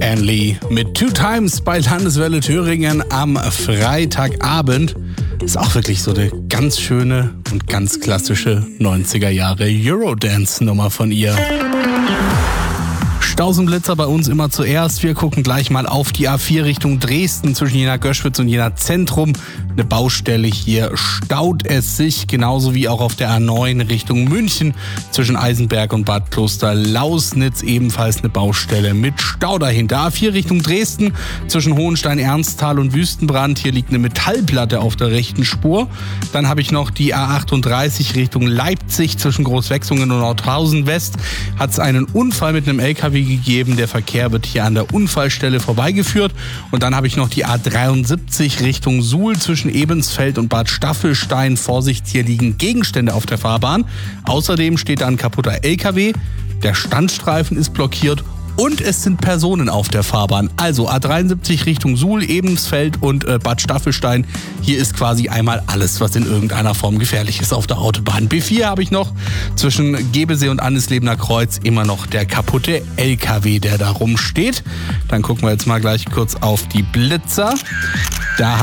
Stanley mit Two Times bei Landeswelle Thüringen am Freitagabend. Ist auch wirklich so eine ganz schöne und ganz klassische 90er Jahre Eurodance-Nummer von ihr. Stausenblitzer bei uns immer zuerst. Wir gucken gleich mal auf die A4 Richtung Dresden zwischen Jena Göschwitz und Jena Zentrum. Eine Baustelle, hier staut es sich, genauso wie auch auf der A9 Richtung München zwischen Eisenberg und Bad Kloster-Lausnitz ebenfalls eine Baustelle mit Stau dahinter. A4 Richtung Dresden zwischen Hohenstein-Ernsthal und Wüstenbrand. Hier liegt eine Metallplatte auf der rechten Spur. Dann habe ich noch die A38 Richtung Leipzig zwischen Großwechsungen und Nordhausen West. Hat es einen Unfall mit einem LKW gegeben. Der Verkehr wird hier an der Unfallstelle vorbeigeführt. Und dann habe ich noch die A73 Richtung Suhl zwischen Ebensfeld und Bad Staffelstein. Vorsicht, hier liegen Gegenstände auf der Fahrbahn. Außerdem steht da ein kaputter LKW. Der Standstreifen ist blockiert und es sind Personen auf der Fahrbahn. Also A73 Richtung Suhl, Ebensfeld und Bad Staffelstein. Hier ist quasi einmal alles, was in irgendeiner Form gefährlich ist auf der Autobahn. B4 habe ich noch zwischen Gebesee und Anneslebener Kreuz immer noch der kaputte LKW, der da rumsteht. Dann gucken wir jetzt mal gleich kurz auf die Blitzer. Da